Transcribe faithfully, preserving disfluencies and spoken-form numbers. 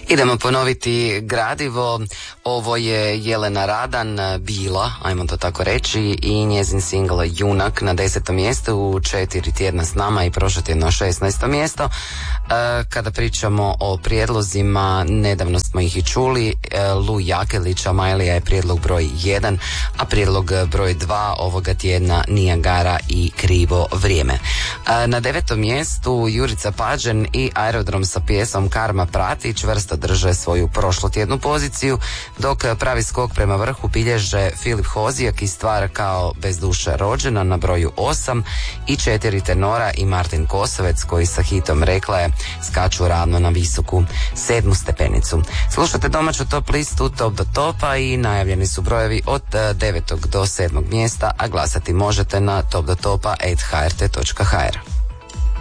Idemo ponoviti gradivo. Ovo je Jelena Radan bila, ajmo to tako reći, i njezin singl Junak na desetom mjestu, u četiri tjedna s nama i prošlo tjedno šesnaesto mjesto. Kada pričamo o prijedlozima, nedavno smo ih i čuli. Lu Jakelića Majlija je prijedlog broj jedan, a prijedlog broj dva ovoga tjedna Nijagara i Krivo vrijeme. Na devetom mjestu Jurica Pađen i Aerodrom sa pjesom Karma prati, čvrsto drže svoju prošlotjednu poziciju, dok pravi skok prema vrhu bilježe Filip Hozijak i Stvar kao bez duše rođena na broju osam i četiri tenora i Martin Kosovec koji sa hitom Rekla je skaču ravno na visoku sedmu stepenicu. Slušate domaću top listu Top do topa i najavljeni su brojevi od devetog do sedmog mjesta, a glasati možete na top do topa at h r t dot h r.